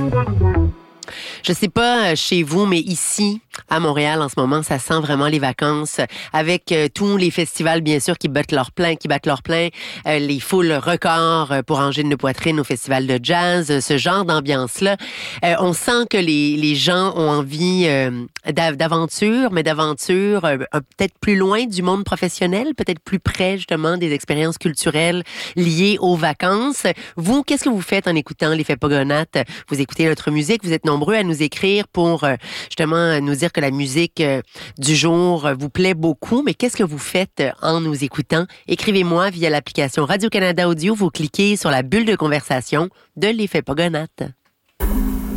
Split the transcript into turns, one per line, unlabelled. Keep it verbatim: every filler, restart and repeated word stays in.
Je sais pas chez vous, mais ici, à Montréal, en ce moment, ça sent vraiment les vacances avec euh, tous les festivals, bien sûr, qui battent leur plein, qui battent leur plein, euh, les foules records euh, pour Angine de Poitrine au festival de jazz, euh, ce genre d'ambiance-là. Euh, on sent que les, les gens ont envie euh, d'aventure, mais d'aventure euh, peut-être plus loin du monde professionnel, peut-être plus près, justement, des expériences culturelles liées aux vacances. Vous, qu'est-ce que vous faites en écoutant les Fépogonates? Vous écoutez notre musique, vous êtes nombreux à nous écrire pour euh, justement nous dire que la musique euh, du jour euh, vous plaît beaucoup, mais qu'est-ce que vous faites euh, en nous écoutant? Écrivez-moi via l'application Radio-Canada Audio, vous cliquez sur la bulle de conversation de Les Fépogonates.